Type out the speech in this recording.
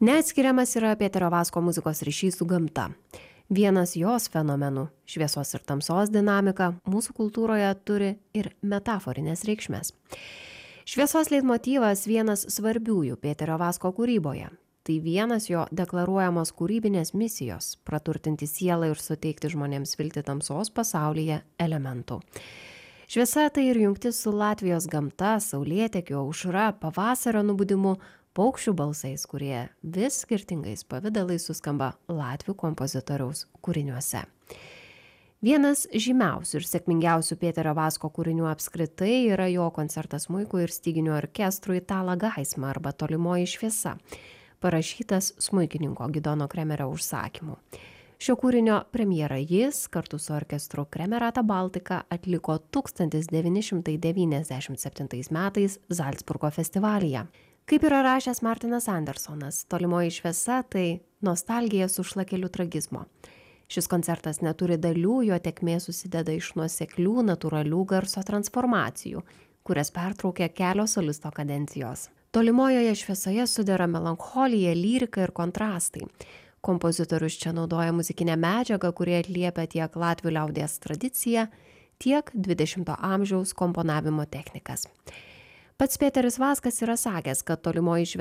Neatskiriamas yra Pėterio Vasko muzikos ryšys su gamta. Vienas jos fenomenų - šviesos ir tamsos dinamika - mūsų kultūroje turi ir metaforinės reikšmės. Šviesos leitmotyvas vienas svarbiųjų Pėterio Vasko kūryboje. Tai vienas jo deklaruojamos kūrybinės misijos - praturtinti sielą ir suteikti žmonėms viltį tamsos pasaulyje elementų. Šviesa tai ir jungtis su Latvijos gamta, saulėtekiu, aušra, pavasario nubudimu, paukščių balsais, kurie vis skirtingais pavidalais suskamba latvių kompozitoriaus kūriniuose. Vienas žymiausių ir sėkmingiausių Pėterio Vasko kūrinių apskritai yra jo koncertas smuikui ir styginių orkestrui Tala Gaisma arba Tolimoji šviesa, parašytas smuikininko Gidono Kremerio užsakymu. Šio kūrinio premjerą jis kartu su orkestru Kremerata Baltica atliko 1997 metais Zalcburgo festivalyje. Kaip yra rašęs Martinas Andersonas, Tolimoji šviesa tai nostalgija su šlakeliu tragizmo. Šis koncertas neturi dalių, jo tėkmė susideda iš nuoseklių, natūralių garso transformacijų, kurias pertraukia kelios solisto kadencijos. Tolimojoje šviesoje sudera melancholija, lyrika ir kontrastai. Kompozitorius čia naudoja muzikinę medžiagą, kurie atliepia tiek latvių liaudies tradiciją, tiek 20-ojo amžiaus komponavimo technikas. Pats Pėteris Vaskas yra sakęs, kad Tolimoji šviesa